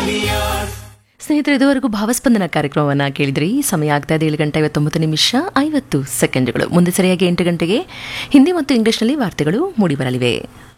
ಸ್ನೇಹಿತರೆ, ಇದುವರೆಗೂ ಭಾವಸ್ಪಂದನ ಕಾರ್ಯಕ್ರಮವನ್ನು ಕೇಳಿದ್ರಿ. ಸಮಯ ಆಗ್ತಾ ಇದೆ 7:59:50. ಮುಂದೆ ಸರಿಯಾಗಿ 8 ಗಂಟೆಗೆ ಹಿಂದಿ ಮತ್ತು ಇಂಗ್ಲಿಷ್ನಲ್ಲಿ ವಾರ್ತೆಗಳು ಮೂಡಿಬರಲಿವೆ.